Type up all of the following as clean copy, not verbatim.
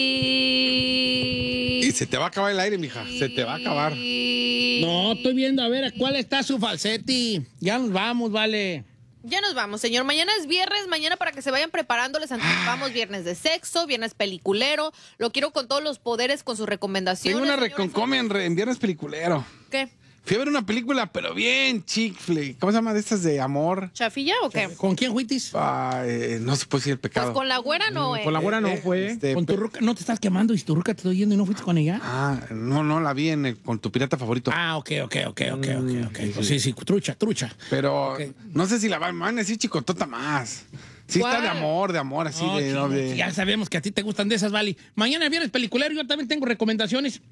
Y se te va a acabar el aire, mija. Se te va a acabar. No, estoy viendo a ver cuál está su falseti. Ya nos vamos, vale. Ya nos vamos, señor. Mañana es viernes. Mañana, para que se vayan preparando, les anticipamos viernes de sexo, viernes peliculero. Lo quiero con todos los poderes, con sus recomendaciones. Tengo una señores. reconcomia en viernes peliculero. ¿Qué? Fui a ver una película, pero bien chick flick. ¿Cómo se llama? De estas de amor. ¿Chafilla o qué? ¿Con quién fuitis? No se puede decir el pecado. Pues con la güera no, Con la güera no fue. Con tu ruca. ¿No te estás quemando y tu ruca te estoy yendo y no fuiste con ella? No, la vi con tu pirata favorito. Ok. Pues sí, trucha. Pero Ok. no sé si la van a decir chicotota más. Sí, ¿Cuál? está de amor, así No, de, chino, de- ya sabemos que a ti te gustan de esas, Vali. Mañana viernes peliculero, yo también tengo recomendaciones.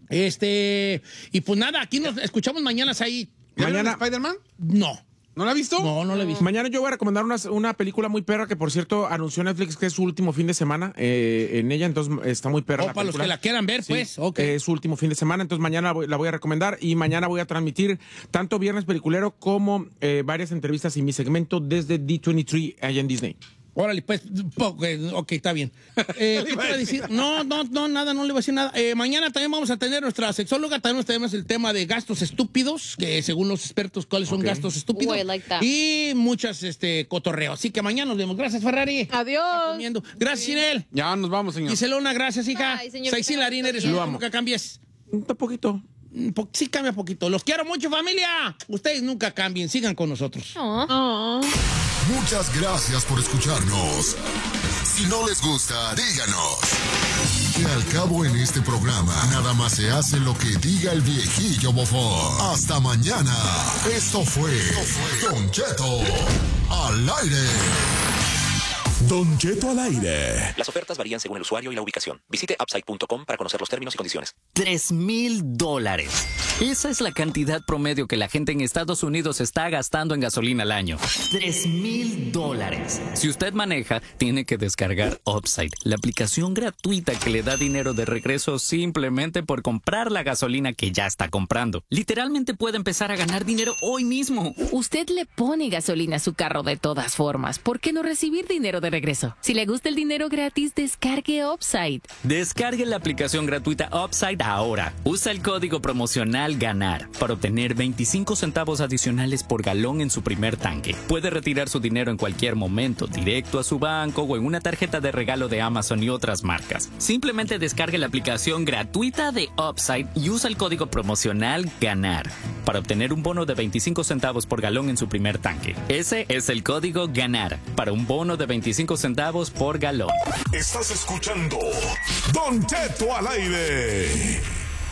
Y pues nada, aquí nos escuchamos mañana ahí. ¿Ya vieron Mañana- Spider-Man? No, ¿No la has visto? no la he visto. Mañana yo voy a recomendar una película muy perra que, por cierto, anunció Netflix que es su último fin de semana en ella, entonces está muy perra. O la para los película. que la quieran ver, Sí, pues. Ok. es su último fin de semana, entonces mañana la voy a recomendar y mañana voy a transmitir tanto Viernes Peliculero como varias entrevistas y mi segmento desde D23 allá en Disney. Órale, pues, ok, está bien. ¿Qué te iba a decir? No, nada, no le voy a decir nada. Mañana también vamos a tener nuestra sexóloga, también tenemos el tema de gastos estúpidos, que según los expertos, ¿cuáles son gastos estúpidos? I like that. Y muchas cotorreos. Así que mañana nos vemos. Gracias, Ferrari. Adiós. Comiendo. Gracias, Sinel. Ya nos vamos, señor. Giselona, gracias, hija. Ay, señor, Saicí que Larín, tenga eres buen lo día. nunca cambies. Un poquito. Sí cambia poquito. Los quiero mucho, familia. Ustedes nunca cambien, sigan con nosotros. Muchas gracias por escucharnos. Si no les gusta, díganos. Que al cabo en este programa, nada más se hace lo que diga el viejillo bofón. Hasta mañana. Esto fue Don Cheto al aire. Don Cheto al aire. Las ofertas varían según el usuario y la ubicación. Visite upside.com para conocer los términos y condiciones. $3,000. Esa es la cantidad promedio que la gente en Estados Unidos está gastando en gasolina al año. $3,000. Si usted maneja, tiene que descargar Upside, la aplicación gratuita que le da dinero de regreso simplemente por comprar la gasolina que ya está comprando. Literalmente puede empezar a ganar dinero hoy mismo. Usted le pone gasolina a su carro de todas formas. ¿Por qué no recibir dinero de regreso? Si le gusta el dinero gratis, descargue Upside. Descargue la aplicación gratuita Upside ahora. Usa el código promocional GANAR para obtener 25 centavos adicionales por galón en su primer tanque. Puede retirar su dinero en cualquier momento, directo a su banco o en una tarjeta de regalo de Amazon y otras marcas. Simplemente descargue la aplicación gratuita de Upside y usa el código promocional GANAR para obtener un bono de 25 centavos por galón en su primer tanque. Ese es el código GANAR para un bono de 25 centavos por galón. Estás escuchando Don Cheto al aire.